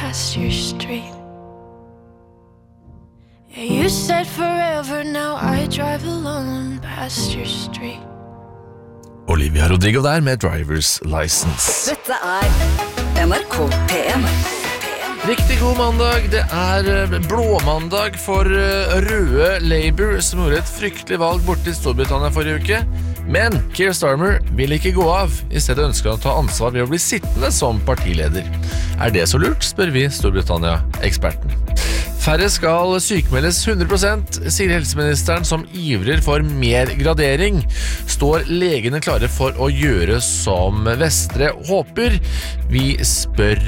past your street. Yeah, you said forever, now I drive alone past your street. Olivia Rodrigo der med Driver's License. Dette NRK P1. Riktig god mandag, det blåmandag for røde Labour som gjorde et fryktelig valg borte I Storbritannia forrige uke. Men Keir Starmer vil ikke gå av, I stedet ønsker han å ta ansvar ved å bli sittende som partileder. Det så lurt, spør vi Storbritannia-eksperten. Færre skal sykmeldes 100%, sier helseministeren som ivrer for mer gradering. Står legene klare for å gjøre som Vestre håper? Vi spør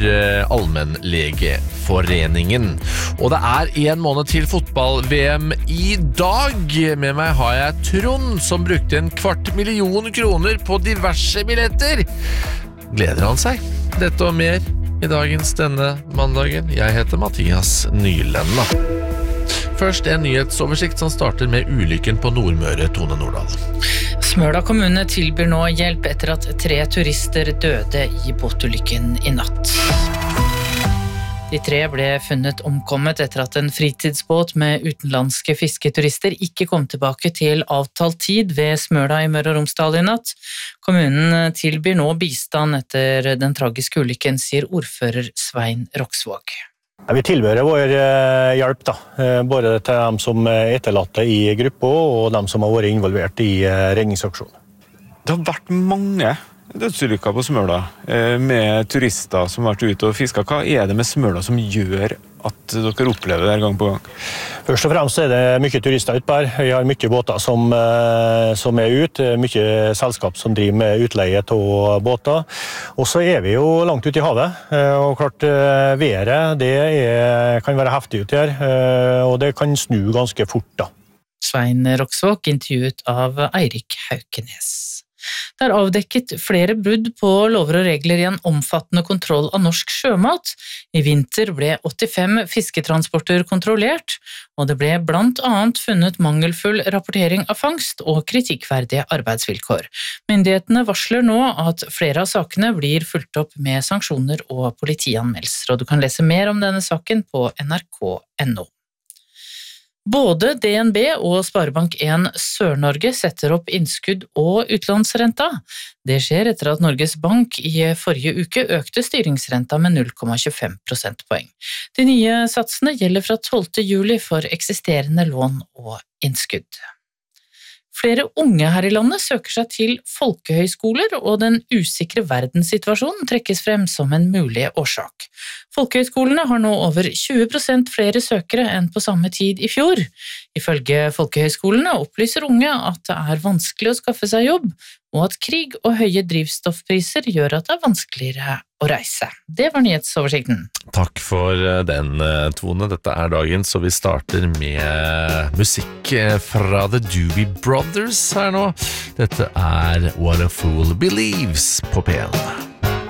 Allmennlegeforeningen. Og det 1 måned til fotball-VM I dag. Med meg har jeg Trond, som brukte 250 000 kroner på diverse billetter. Gleder han seg? Dette og mer I dagens denne mandagen. Jeg heter Mathias Nylenda. Først en nyhetsoversikt som starter med ulykken på Nordmøre, Tone Nordahl. Smøla kommune tilbyr nå hjelp etter at 3 turister døde I båtulykken I natt. De 3 ble funnet omkommet etter at en fritidsbåt med utenlandske fisketurister ikke kom tilbake til avtalt tid ved Smøla I Møre og Romsdal I natt. Kommunen tilbyr nå bistand etter den tragiske ulykken, sier ordfører Svein Roksvåg. Vi tilbyr vår hjelp da, både til dem som etterlatte I gruppa og dem som har vært involvert I redningsaksjonen. Det har vært mange dødsulykker på Smøla med turister som har vært ute og fisket. Hva det med Smøla som gjør at dere opplever det gang på gang? Først og fremst det mye turister ute her. Vi har mye båter som ute, mye selskap som driver med utleie av båter. Og så vi jo langt ute I havet, og klart været det kan være heftig ute her, og det kan snu ganske fort da. Svein Roksvåg intervjuet av Eirik Haukenes. Det avdekket flere brudd på lover og regler I en omfattende kontroll av norsk sjømat. I vinter ble 85 fisketransporter kontrollert, og det ble blant annet funnet mangelfull rapportering av fangst og kritikkverdige arbeidsvilkår. Myndighetene varsler nå at flere av sakene blir fulgt opp med sanksjoner og politianmeldelser, og du kan lese mer om denne saken på nrk.no. Både DNB og Sparebank1 Sør-Norge setter opp innskudd og utlånsrenta. Det skjer etter at Norges Bank I forrige uke økte styringsrenta med 0,25 prosentpoeng. De nye satsene gjelder fra 12. juli for eksisterende lån og innskudd. Flere unge her I landet søker seg til folkehøyskoler, og den usikre verdenssituasjonen trekkes frem som en mulig årsak. Folkehøyskolene har nå over 20% flere søkere enn på samme tid I fjor. Ifølge folkehøyskolene opplyser unge at det vanskelig å skaffe seg jobb, og at krig og høye drivstoffpriser gjør at det vanskeligere å reise. Det var nyhetsoversikten. Takk for den, Tone. Dette dagen, så vi starter med musikk fra The Doobie Brothers her nå. Dette What a Fool Believes på P1.